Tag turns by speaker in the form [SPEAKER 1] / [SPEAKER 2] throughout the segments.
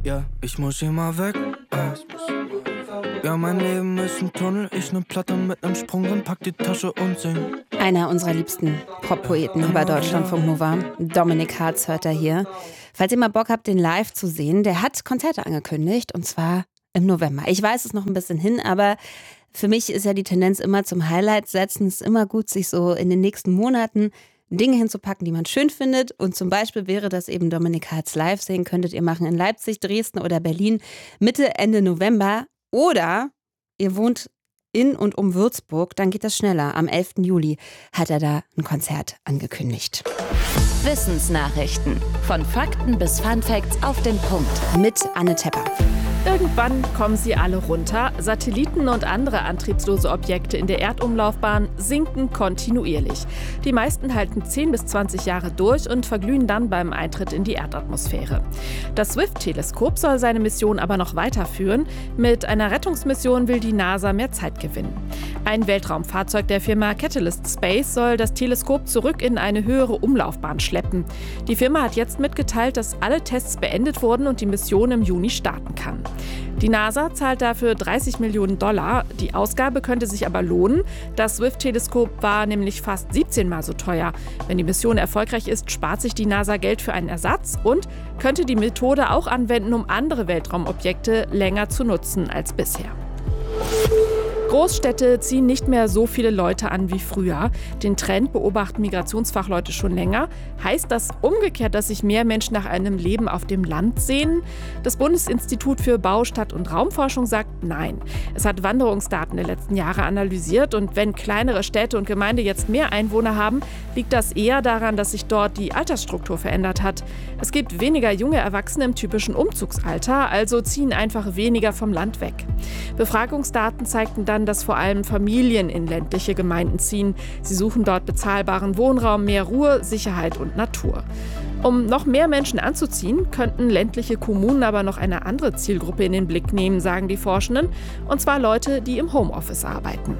[SPEAKER 1] Ja, ich muss hier mal weg. Ja, mein Leben ist ein Tunnel. Ich nehm Platte mit nem Sprung drin, pack die Tasche und sing.
[SPEAKER 2] Einer unserer liebsten Pop-Poeten hier bei Deutschlandfunk Nova. Dominik Hartz hört er hier. Falls ihr mal Bock habt, den live zu sehen, der hat Konzerte angekündigt und zwar im November. Ich weiß, es ist noch ein bisschen hin, aber für mich ist ja die Tendenz immer zum Highlight setzen. Es ist immer gut, sich so in den nächsten Monaten Dinge hinzupacken, die man schön findet. Und zum Beispiel wäre das eben Dominik Hartz live sehen. Könntet ihr machen in Leipzig, Dresden oder Berlin Mitte, Ende November. Oder ihr wohnt in und um Würzburg, dann geht das schneller. Am 11. Juli hat er da ein Konzert angekündigt.
[SPEAKER 3] Wissensnachrichten. Von Fakten bis Funfacts auf den Punkt.
[SPEAKER 2] Mit Anne Tepper.
[SPEAKER 4] Irgendwann kommen sie alle runter. Satelliten und andere antriebslose Objekte in der Erdumlaufbahn sinken kontinuierlich. Die meisten halten 10 bis 20 Jahre durch und verglühen dann beim Eintritt in die Erdatmosphäre. Das Swift-Teleskop soll seine Mission aber noch weiterführen. Mit einer Rettungsmission will die NASA mehr Zeit gewinnen. Ein Weltraumfahrzeug der Firma Catalyst Space soll das Teleskop zurück in eine höhere Umlaufbahn schleppen. Die Firma hat jetzt mitgeteilt, dass alle Tests beendet wurden und die Mission im Juni starten kann. Die NASA zahlt dafür $30 Millionen. Die Ausgabe könnte sich aber lohnen. Das Swift-Teleskop war nämlich fast 17 Mal so teuer. Wenn die Mission erfolgreich ist, spart sich die NASA Geld für einen Ersatz und könnte die Methode auch anwenden, um andere Weltraumobjekte länger zu nutzen als bisher. Großstädte ziehen nicht mehr so viele Leute an wie früher. Den Trend beobachten Migrationsfachleute schon länger. Heißt das umgekehrt, dass sich mehr Menschen nach einem Leben auf dem Land sehnen? Das Bundesinstitut für Bau-, Stadt- und Raumforschung sagt nein. Es hat Wanderungsdaten der letzten Jahre analysiert und wenn kleinere Städte und Gemeinden jetzt mehr Einwohner haben, liegt das eher daran, dass sich dort die Altersstruktur verändert hat. Es gibt weniger junge Erwachsene im typischen Umzugsalter, also ziehen einfach weniger vom Land weg. Befragungsdaten zeigten dann, dass vor allem Familien in ländliche Gemeinden ziehen. Sie suchen dort bezahlbaren Wohnraum, mehr Ruhe, Sicherheit und Natur. Um noch mehr Menschen anzuziehen, könnten ländliche Kommunen aber noch eine andere Zielgruppe in den Blick nehmen, sagen die Forschenden, und zwar Leute, die im Homeoffice arbeiten.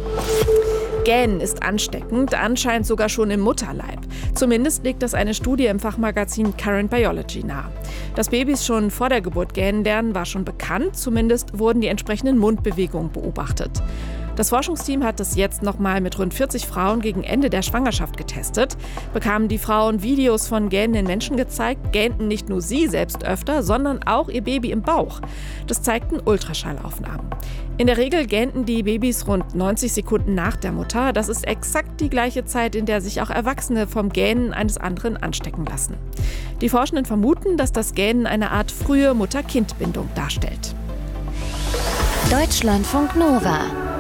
[SPEAKER 4] Gähnen ist ansteckend, anscheinend sogar schon im Mutterleib. Zumindest legt das eine Studie im Fachmagazin Current Biology nahe. Dass Babys schon vor der Geburt gähnen lernen, war schon bekannt. Zumindest wurden die entsprechenden Mundbewegungen beobachtet. Das Forschungsteam hat das jetzt nochmal mit rund 40 Frauen gegen Ende der Schwangerschaft getestet. Bekamen die Frauen Videos von gähnenden Menschen gezeigt, gähnten nicht nur sie selbst öfter, sondern auch ihr Baby im Bauch. Das zeigten Ultraschallaufnahmen. In der Regel gähnten die Babys rund 90 Sekunden nach der Mutter. Das ist exakt die gleiche Zeit, in der sich auch Erwachsene vom Gähnen eines anderen anstecken lassen. Die Forschenden vermuten, dass das Gähnen eine Art frühe Mutter-Kind-Bindung darstellt.
[SPEAKER 3] Deutschlandfunk Nova.